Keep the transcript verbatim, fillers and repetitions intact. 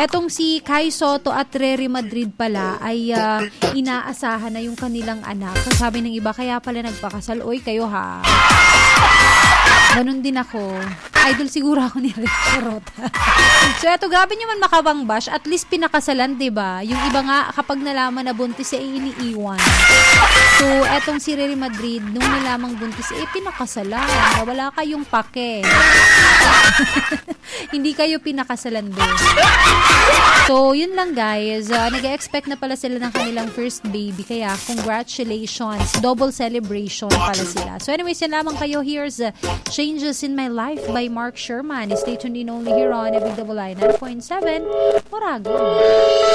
Etong si Kai Soto at Rere Madrid pala ay uh, inaasahan na yung kanilang anak. Sabi ng iba, kaya pala nagpakasal. Oy, kayo ha. Ganun din ako. Idol siguro ako ni Richard. So, eto, grabe nyo man makabang bash. At least pinakasalan, diba? Yung iba nga, kapag nalaman na buntis, eh, iniiwan. So, etong si Rere Madrid, nung nalamang buntis, eh, pinakasalan. Wala kayong pake. Hindi kayo pinakasalan din. So, yun lang guys. Uh, nag-expect na pala sila ng kanilang first baby. Kaya, congratulations. Double celebration pala sila. So, anyways, yan lamang kayo. Here's uh, Changes in My Life by Mark Sherman. Stay tuned in only here on Big Double I nine point seven Morago.